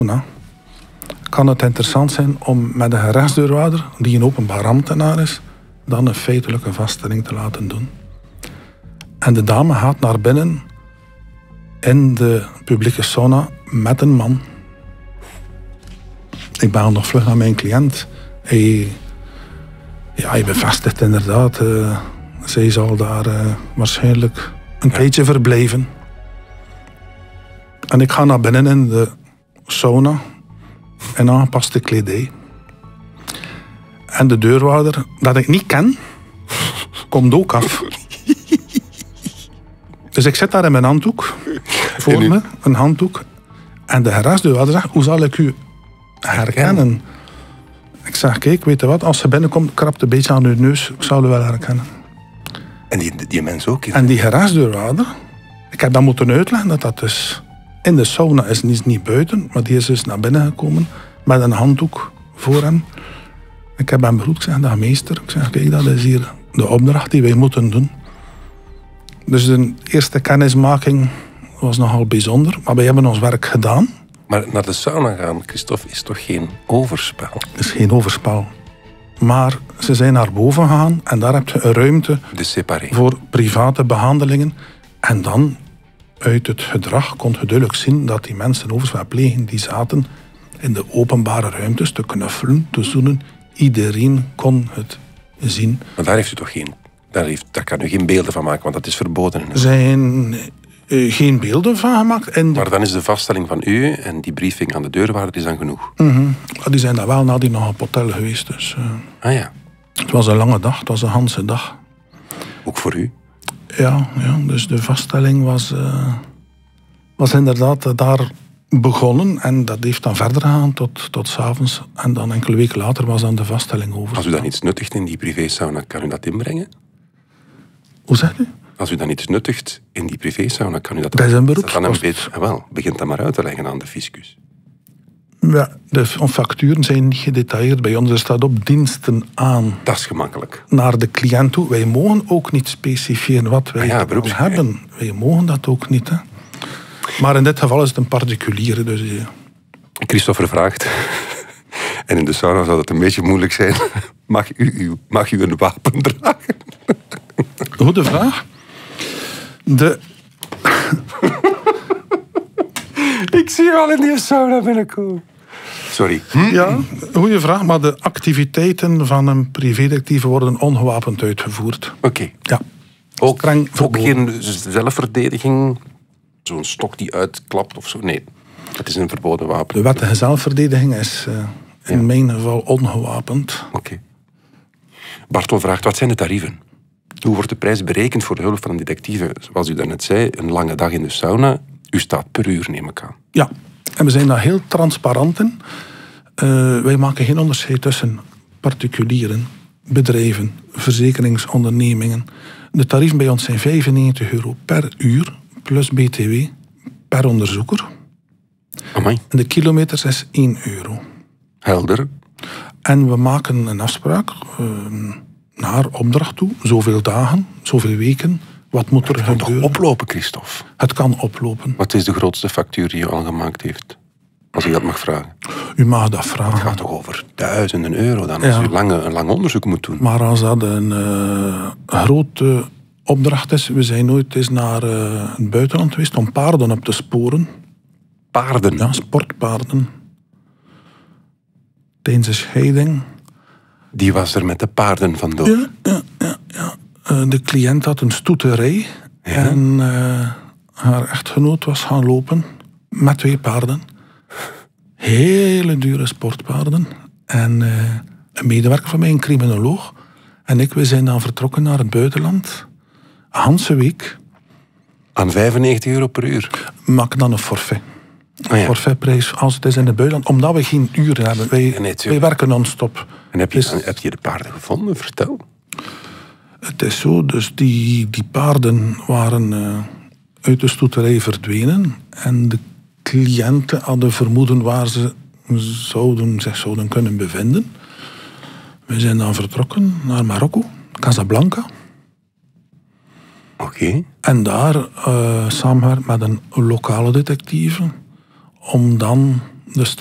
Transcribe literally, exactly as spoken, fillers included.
sauna kan het interessant zijn om met een gerechtsdeurwaarder, die een openbaar ambtenaar is, dan een feitelijke vaststelling te laten doen. En de dame gaat naar binnen in de publieke sauna met een man. Ik ben nog vlug naar mijn cliënt. Hij, ja, hij bevestigt inderdaad, uh, zij zal daar uh, waarschijnlijk een ja. tijdje verblijven. En ik ga naar binnen in de sauna in aangepaste kledij. En de deurwaarder, dat ik niet ken, komt ook af. Dus ik zit daar in mijn handdoek, voor me, een handdoek. En de gerechtsdeurwaarder zegt, hoe zal ik u herkennen? Ik zeg, kijk, weet je wat, als ze binnenkomt, krabt een beetje aan uw neus, ik zal u wel herkennen. En die, die mensen ook? En die gerechtsdeurwaarder, ik heb dat moeten uitleggen, dat dat dus in de sauna is, niet, niet buiten, maar die is dus naar binnen gekomen met een handdoek voor hem. Ik heb hem begroet, ik zeg, dag meester, ik zeg, kijk, dat is hier de opdracht die wij moeten doen. Dus de eerste kennismaking was nogal bijzonder, maar wij hebben ons werk gedaan. Maar naar de sauna gaan, Christophe, is toch geen overspel? Het is geen overspel. Maar ze zijn naar boven gegaan en daar heb je een ruimte voor private behandelingen. En dan, uit het gedrag, kon je duidelijk zien dat die mensen overspel plegen, die zaten in de openbare ruimtes te knuffelen, te zoenen. Iedereen kon het zien. Maar daar heeft u toch geen... Daar, heeft, daar kan u geen beelden van maken, want dat is verboden. Er zijn uh, geen beelden van gemaakt. En maar dan is de vaststelling van u en die briefing aan de deurwaarder is dan genoeg? Mm-hmm. Die zijn daar wel nadien nog op hotel geweest. Dus, uh, ah ja. Het was een lange dag, het was een ganse dag. Ook voor u? Ja, ja, dus de vaststelling was, uh, was inderdaad daar begonnen. En dat heeft dan verder gegaan tot, tot 's avonds. En dan enkele weken later was dan de vaststelling over. Als u dan iets nuttigt in die privésauna, kan u dat inbrengen? Hoe zeg je? Als u dan iets nuttigt in die privésauna, kan u dat... Dat is een beroep. Dan een beetje, ah, wel, begint dat maar uit te leggen aan de fiscus. Ja, de facturen zijn niet gedetailleerd bij ons. Er staat op diensten aan. Dat is gemakkelijk. Naar de cliënt toe. Wij mogen ook niet specifieren wat wij ah, ja, hebben. Wij mogen dat ook niet. Hè. Maar in dit geval is het een particuliere. Dus, ja. Christopher vraagt... En in de sauna zou dat een beetje moeilijk zijn. Mag u, mag u een wapen dragen? Goede vraag. De... Ik zie je al in die sauna binnenkomen. Sorry. Hm? Ja, goede vraag. Maar de activiteiten van een privédetectieve worden ongewapend uitgevoerd. Oké. Okay. Ja. Ook, ook geen zelfverdediging? Zo'n stok die uitklapt of zo? Nee, het is een verboden wapen. De wettige zelfverdediging is uh, in ja. mijn geval ongewapend. Oké. Okay. Bartel vraagt, wat zijn de tarieven? Hoe wordt de prijs berekend voor de hulp van een detectieve? Zoals u daarnet zei, een lange dag in de sauna. U staat per uur, neem ik aan. Ja, en we zijn daar heel transparant in. Uh, wij maken geen onderscheid tussen particulieren, bedrijven, verzekeringsondernemingen. De tarieven bij ons zijn vijfennegentig euro per uur, plus B T W, per onderzoeker. Amai. En de kilometers is één euro. Helder. En we maken een afspraak uh, naar opdracht toe. Zoveel dagen, zoveel weken. Wat moet er gebeuren? Het kan toch oplopen, Christophe? Het kan oplopen. Wat is de grootste factuur die u al gemaakt heeft? Als u dat mag vragen. U mag dat vragen. Het gaat toch over duizenden euro dan, als ja. u lange, een lang onderzoek moet doen. Maar als dat een uh, grote opdracht is... We zijn nooit eens naar uh, het buitenland geweest om paarden op te sporen. Paarden? Ja, sportpaarden. Tijdens een scheiding. Die was er met de paarden vandoor? Ja, ja, ja. ja. Uh, de cliënt had een stoeterij. Ja. En uh, haar echtgenoot was gaan lopen met twee paarden. Hele dure sportpaarden. En uh, een medewerker van mij, een criminoloog. En ik, we zijn dan vertrokken naar het buitenland. Een ganse week. Aan vijfennegentig euro per uur? Maak dan een forfait. Een ah, ja. forfaitprijs als het is in het buitenland. Omdat we geen uren hebben. Wij, nee, wij werken non-stop. En heb je, dus, heb je de paarden gevonden? Vertel. Het is zo, dus die, die paarden waren uh, uit de stoeterij verdwenen. En de cliënten hadden vermoeden waar ze zouden, zich zouden kunnen bevinden. We zijn dan vertrokken naar Marokko, Casablanca. Oké. Okay. En daar uh, samengewerkt met een lokale detectieve. Om dan Dus